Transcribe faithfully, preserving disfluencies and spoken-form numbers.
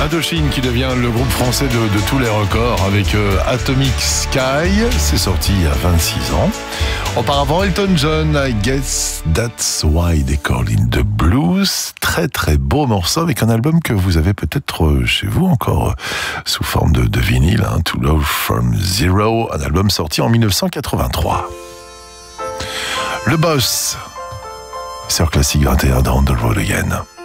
Indochine qui devient le groupe français de, de tous les records avec euh, Atomic Sky, c'est sorti il y a vingt-six ans. Auparavant, Elton John, I Guess That's Why They Call It the Blues. Très très beau morceau avec un album que vous avez peut-être chez vous encore sous forme de, de vinyle, hein, To Love From Zero, un album sorti en dix-neuf cent quatre-vingt-trois. Le Boss, sur Classique vingt et un, Down the Road Again.